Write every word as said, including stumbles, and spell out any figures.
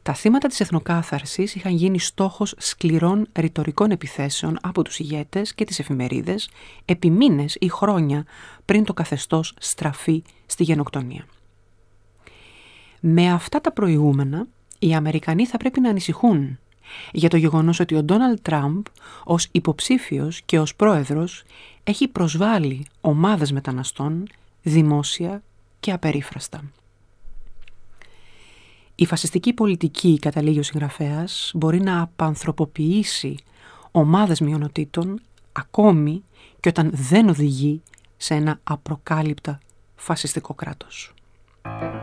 Τα θύματα της εθνοκάθαρσης είχαν γίνει στόχος σκληρών ρητορικών επιθέσεων από τους ηγέτες και τις εφημερίδες επί μήνες ή χρόνια πριν το καθεστώς στραφεί στη γενοκτονία. Με αυτά τα προηγούμενα, οι Αμερικανοί θα πρέπει να ανησυχούν για το γεγονός ότι ο Ντόναλντ Τραμπ ως υποψήφιος και ως πρόεδρος έχει προσβάλει ομάδες μεταναστών δημόσια και απερίφραστα. Η φασιστική πολιτική, καταλήγει ο συγγραφέας, μπορεί να απανθρωποποιήσει ομάδες μειονοτήτων ακόμη και όταν δεν οδηγεί σε ένα απροκάλυπτα φασιστικό κράτος.